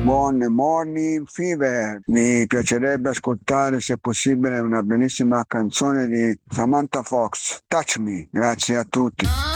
Buon Morning Fever. Mi piacerebbe ascoltare, se possibile, una bellissima canzone di Samantha Fox, Touch Me. Grazie a tutti.